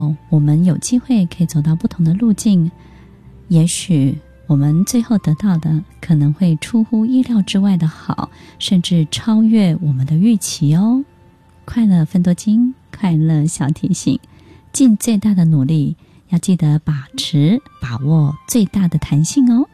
我们有机会可以走到不同的路径，也许我们最后得到的可能会出乎意料之外的好，甚至超越我们的预期哦。快乐分多金，快乐小提醒，尽最大的努力，要记得把握最大的弹性哦。